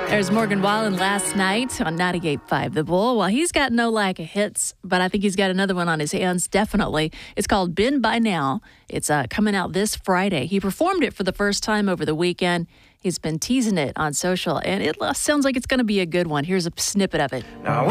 There's Morgan Wallen last night on 98.5 The Bull. Well, he's got no lack of hits, but I think he's got another one on his hands, definitely. It's called Been By Now. It's coming out this Friday. He performed it for the first time over the weekend. He's been teasing it on social, and it sounds like it's going to be a good one. Here's a snippet of it. Now,